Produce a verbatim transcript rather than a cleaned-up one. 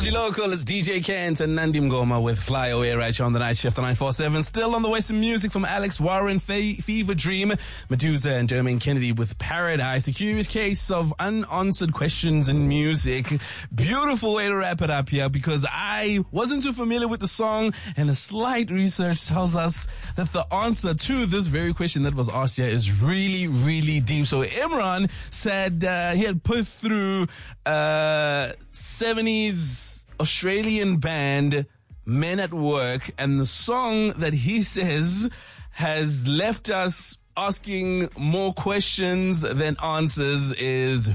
Mixology Local, it's D J Kent and Nandi Mngoma with Fly Away right here on the night shift on nine four seven. Still on the way, some music from Alex Warren, Fe- Fever Dream, Medusa and Jermaine Kennedy with Paradise. The curious case of unanswered questions in music. Beautiful way to wrap it up here, because I wasn't too familiar with the song, and a slight research tells us that the answer to this very question that was asked here is really, really deep. So Imran said uh, he had put through uh, seventies Australian band Men at Work, and the song that he says has left us asking more questions than answers is